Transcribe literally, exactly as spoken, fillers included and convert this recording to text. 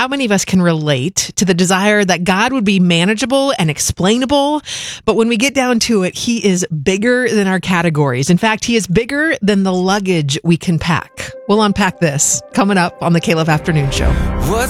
How many of us can relate to the desire that God would be manageable and explainable? But when we get down to it, he is bigger than our categories. In fact, he is bigger than the luggage we can pack. We'll unpack this coming up on the K-Love Afternoon Show. What's